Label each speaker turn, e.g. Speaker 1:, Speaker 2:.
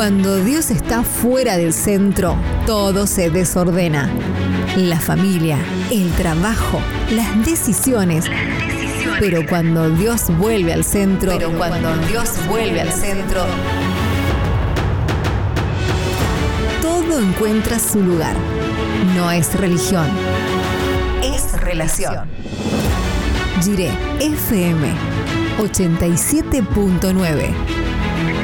Speaker 1: Cuando Dios está fuera del centro, todo se desordena. La familia, el trabajo, las decisiones. Pero cuando Dios vuelve al centro, todo encuentra su lugar. No es religión, es relación. Jiré FM 87.9